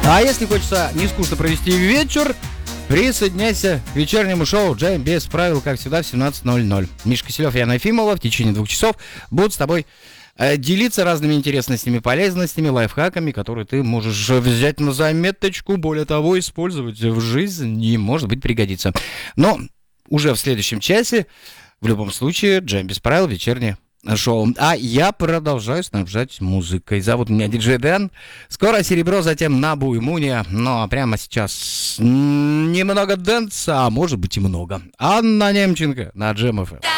А если хочется не скучно провести вечер, присоединяйся к вечернему шоу «Джем без правил», как всегда, в 17:00. Миша Киселев и Яна Ефимова в течение 2 часов будут с тобой делиться разными интересностями, полезностями, лайфхаками, которые ты можешь взять на заметочку, более того, использовать в жизни и, может быть, пригодится. Но уже в следующем часе, в любом случае, «Джем без правил», вечернее шоу. А я продолжаю снабжать музыкой. Зовут меня диджей Дэн. Скоро серебро, затем Набу и Муния. Ну, а прямо сейчас немного дэнса, а может быть и много. Анна Немченко на Джем ФМ.